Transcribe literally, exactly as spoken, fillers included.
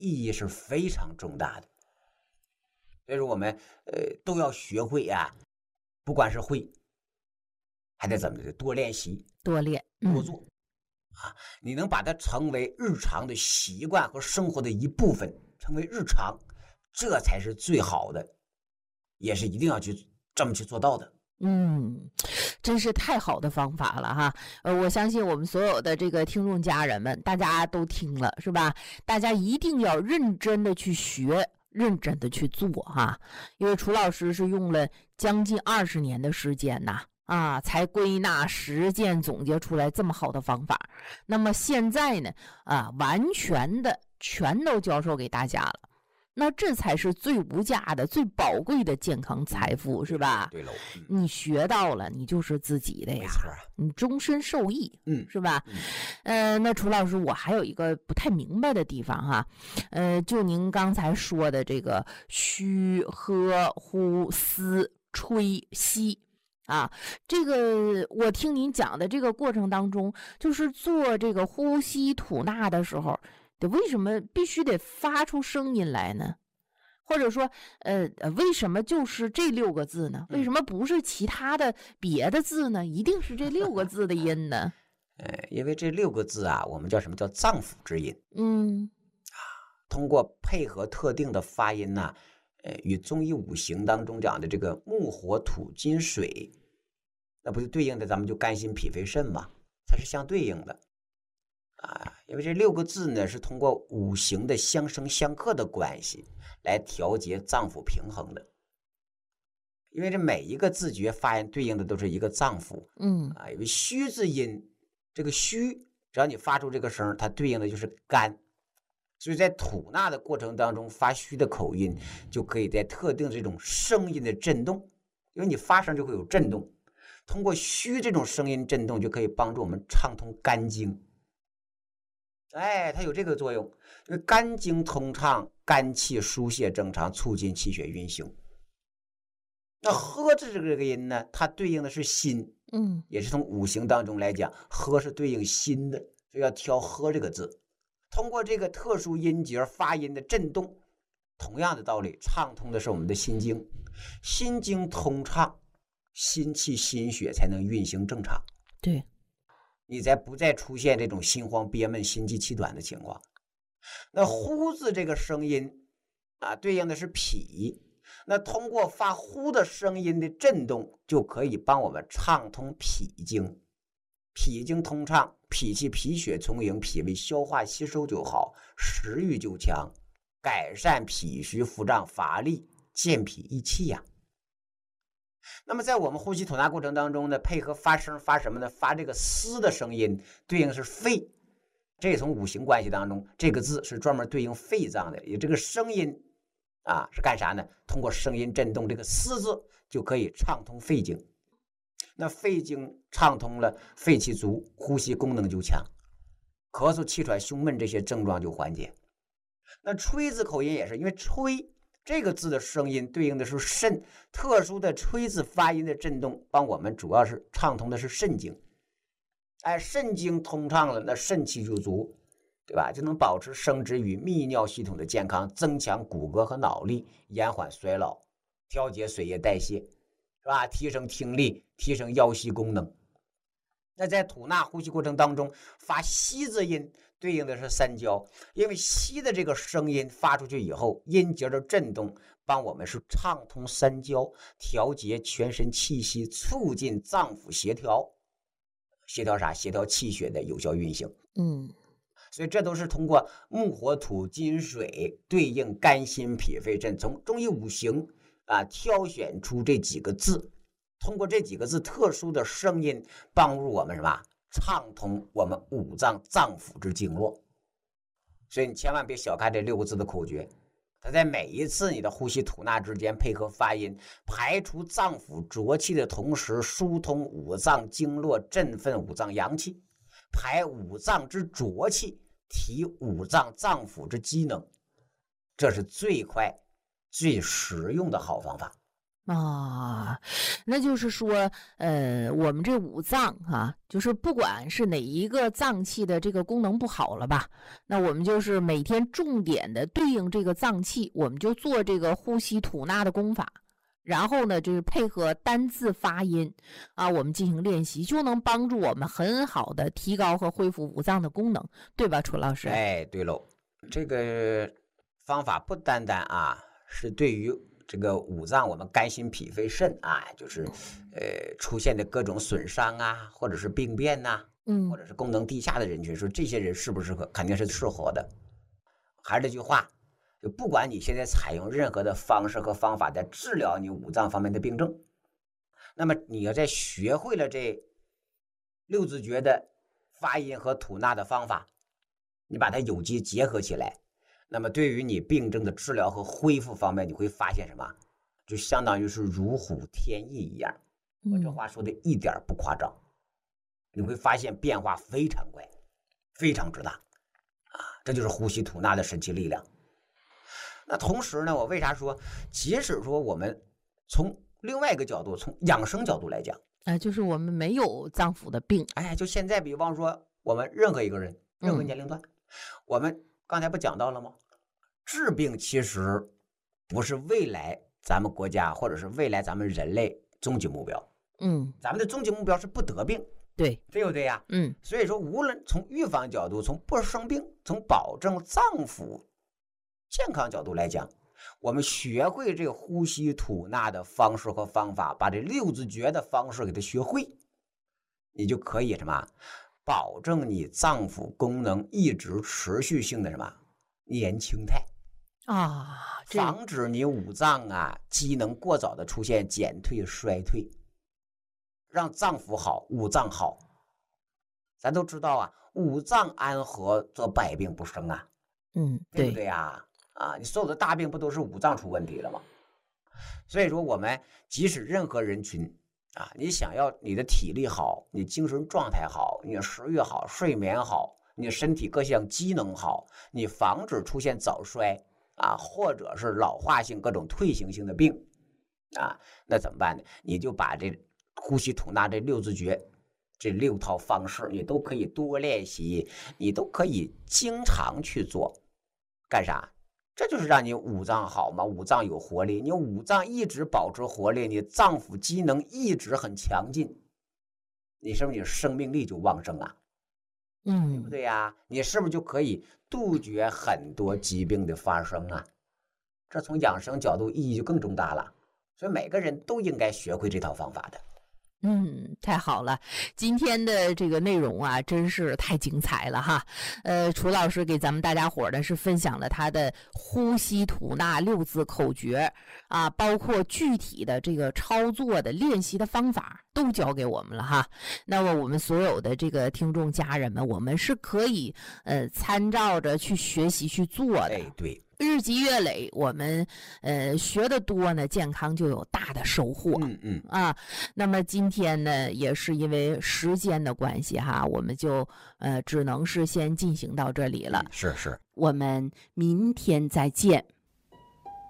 意义是非常重大的。所以说我们呃都要学会啊，不管是会，还得怎么的多练习、 多练、 嗯、多做啊。你能把它成为日常的习惯和生活的一部分，成为日常，这才是最好的，也是一定要去这么去做到的。 嗯，真是太好的方法了哈！呃，我相信我们所有的这个听众家人们，大家都听了是吧？大家一定要认真的去学，认真的去做哈！因为楚老师是用了将近二十年的时间呐，啊，才归纳、实践、总结出来这么好的方法。那么现在呢，啊，完全的全都教授给大家了。那这才是最无价的、最宝贵的健康财富，是吧？ 对喽、嗯， 你学到了，你就是自己的呀， 没错， 你终身受益， 嗯， 是吧？嗯，呃，那楚老师，我还有一个不太明白的地方哈，呃，就您刚才说的这个虚、喝、呼、吸、吹、吸。啊，这个我听您讲的这个过程当中，就是做这个呼吸吐纳的时候，得为什么必须得发出声音来呢？或者说，呃，为什么就是这六个字呢？为什么不是其他的别的字呢？一定是这六个字的音呢？ 呃，因为这六个字啊，我们叫什么叫脏腑之音？ 嗯， 啊，通过配合特定的发音呢、啊，呃，与中医五行当中讲的这个木火土金水，那不就对应的咱们就肝心脾肺肾嘛，它是相对应的。啊，因为这六个字呢是通过五行的相生相克的关系来调节脏腑平衡的。因为这每一个字诀发音对应的都是一个脏腑， 嗯啊，因为虚字音，这个虚，只要你发出这个声，它对应的就是肝，所以在吐纳的过程当中发虚的口音，就可以在特定这种声音的震动，因为你发声就会有震动，通过虚这种声音震动就可以帮助我们畅通肝经。哎，它有这个作用，因为肝经通畅，肝气疏泄正常，促进气血运行。那喝字这个音呢，它对应的是心， 嗯， 也是从五行当中来讲，喝是对应心的，所以要挑喝这个字。通过这个特殊音节发音的震动，同样的道理，畅通的是我们的心经，心经通畅，心气心血才能运行正常。 对。 你才不再出现这种心慌憋闷、心悸气短的情况。那呼字这个声音啊，对应的是脾。那通过发呼的声音的震动，就可以帮我们畅通脾经。脾经通畅，脾气脾血充盈，脾胃消化吸收就好，食欲就强，改善脾虚腹胀乏力，健脾益气呀、啊。那么在我们呼吸吐纳过程当中呢，配合发声发什么呢？发这个嘶的声音，对应的是肺。这也从五行关系当中，这个字是专门对应肺脏的。也这个声音啊是干啥呢？通过声音震动这个嘶字，就可以畅通肺经。那肺经畅通了，肺气足，呼吸功能就强，咳嗽、气喘、胸闷这些症状就缓解。那吹字口音也是，因为吹这个字的声音对应的是肾，特殊的吹字发音的震动，帮我们主要是畅通的是肾经。哎，肾经通畅了，那肾气就足，对吧？就能保持生殖与泌尿系统的健康，增强骨骼和脑力，延缓衰老，调节水液代谢，是吧？提升听力，提升腰膝功能。那在吐纳呼吸过程当中，发吸字音对应的是三焦，因为吸的这个声音发出去以后，音节的震动帮我们是畅通三焦，调节全身气息，促进脏腑协调。协调啥？协调气血的有效运行。 嗯， 所以这都是通过木火土金水对应肝心脾肺肾，从中医五行啊挑选出这几个字，通过这几个字特殊的声音，帮助我们什么？畅通我们五脏脏腑之经络。所以你千万别小看这六个字的口诀，它在每一次你的呼吸吐纳之间配合发音，排除脏腑浊气的同时，疏通五脏经络，振奋五脏阳气，排五脏之浊气，提五脏脏腑之机能，这是最快最实用的好方法。 啊，那就是说，呃，我们这五脏啊，就是不管是哪一个脏器的这个功能不好了吧，那我们就是每天重点的对应这个脏器，我们就做这个呼吸吐纳的功法，然后呢，就是配合单字发音啊，我们进行练习，就能帮助我们很好的提高和恢复五脏的功能，对吧，楚老师？ 哎，对喽，这个方法不单单啊是对于这个五脏，我们肝心脾肺肾啊，就是呃出现的各种损伤啊，或者是病变呐、啊， 嗯， 或者是功能低下的人群，说这些人适不适合，肯定是适合的。还是这句话，就不管你现在采用任何的方式和方法在治疗你五脏方面的病症，那么你要在学会了这六字诀的发音和吐纳的方法，你把它有机结合起来，那么对于你病症的治疗和恢复方面，你会发现什么？就相当于是如虎添翼一样。我这话说的一点不夸张，你会发现变化非常快，非常之大啊！这就是呼吸吐纳的神奇力量。那同时呢，我为啥说，即使说我们从另外一个角度，从养生角度来讲， 啊、呃，就是我们没有脏腑的病， 哎，就现在，比方说我们任何一个人，任何年龄段，嗯、我们刚才不讲到了吗？治病其实不是未来咱们国家或者是未来咱们人类终极目标。 嗯， 咱们的终极目标是不得病， 对， 对不对呀？ 嗯， 所以说，无论从预防角度，从不生病，从保证脏腑健康角度来讲，我们学会这个呼吸吐纳的方式和方法，把这六字诀的方式给它学会，你就可以什么，保证你脏腑功能一直持续性的什么年轻态啊， 防止你五脏啊机能过早的出现减退衰退。让脏腑好，五脏好，咱都知道啊，五脏安和则百病不生啊， 嗯， 对不对呀？啊，你所有的大病不都是五脏出问题了吗？所以说，我们即使任何人群啊，你想要你的体力好，你精神状态好，你食欲好，睡眠好，你身体各项机能好，你防止出现早衰啊，或者是老化性各种退行性的病啊，那怎么办呢？你就把这呼吸吐纳这六字诀这六套方式你都可以多练习，你都可以经常去做。干啥？这就是让你五脏好嘛，五脏有活力，你五脏一直保持活力，你脏腑机能一直很强劲，你是不是你生命力就旺盛啊？ 嗯， 对不对呀？你是不是就可以杜绝很多疾病的发生啊？这从养生角度意义就更重大了，所以每个人都应该学会这套方法的。 嗯，太好了，今天的这个内容啊，真是太精彩了哈。呃，楚老师给咱们大家伙呢是分享了他的呼吸吐纳六字口诀啊，包括具体的这个操作的练习的方法都教给我们了哈。那么我们所有的这个听众家人们，我们是可以呃参照着去学习去做的。 哎，对。 日积月累，我们呃学的多呢，健康就有大的收获。 嗯嗯啊，那么今天呢，也是因为时间的关系哈，我们就呃只能是先进行到这里了。 是是， 我们明天再见。